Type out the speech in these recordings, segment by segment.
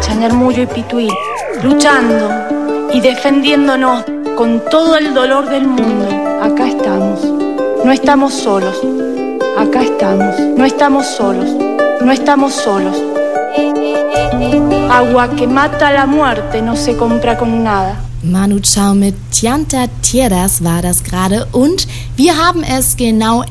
Chañarmullo y Pituí, luchando y defendiéndonos con todo el dolor del mundo. Acá estamos, no estamos solos, acá estamos, no estamos solos, no estamos solos. Agua que mata la muerte no se compra con nada. Manu Chao mit Tianta Tierras war das gerade und wir haben es genau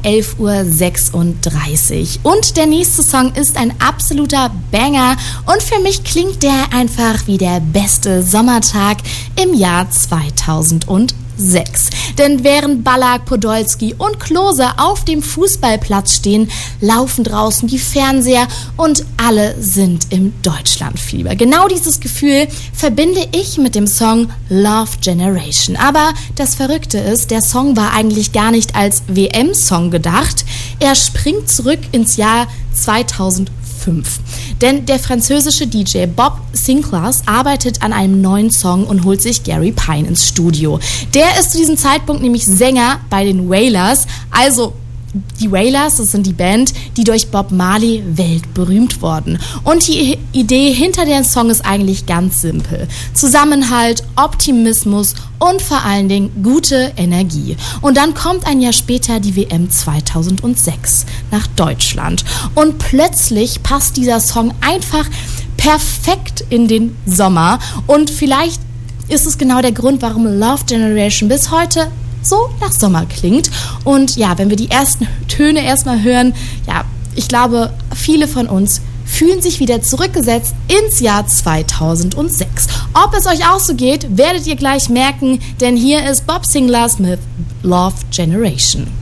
11:36 Uhr. Und der nächste Song ist ein absoluter Banger und für mich klingt der einfach wie der beste Sommertag im Jahr 2006. Denn während Ballack, Podolski und Klose auf dem Fußballplatz stehen, laufen draußen die Fernseher und alle sind im Deutschlandfieber. Genau dieses Gefühl verbinde ich mit dem Song Love Generation. Aber das Verrückte ist, der Song war eigentlich gar nicht als WM-Song gedacht. Er springt zurück ins Jahr 2005. Denn der französische DJ Bob Sinclair arbeitet an einem neuen Song und holt sich Gary Pine ins Studio. Der ist zu diesem Zeitpunkt nämlich Sänger bei den Wailers, also die Wailers, das sind die Band, die durch Bob Marley weltberühmt wurden. Und die Idee hinter dem Song ist eigentlich ganz simpel. Zusammenhalt, Optimismus und vor allen Dingen gute Energie. Und dann kommt ein Jahr später die WM 2006 nach Deutschland. Und plötzlich passt dieser Song einfach perfekt in den Sommer. Und vielleicht ist es genau der Grund, warum Love Generation bis heute so nach Sommer klingt. Und ja, wenn wir die ersten Töne erstmal hören, ja, ich glaube, viele von uns fühlen sich wieder zurückgesetzt ins Jahr 2006. Ob es euch auch so geht, werdet ihr gleich merken, denn hier ist Bob Sinclair mit Love Generation.